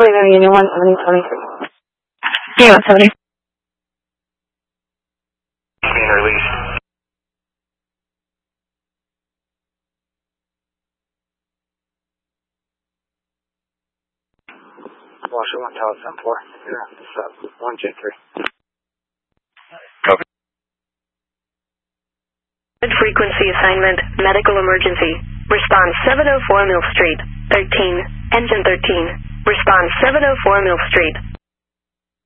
clean any anyone. Yeah, 70. Being released. Washer 1 Tower 74. Yeah, stop. 1J3. Copy. Frequency assignment, medical emergency. Response 704 Mill Street, 13, engine 13. Response 704 Mill Street.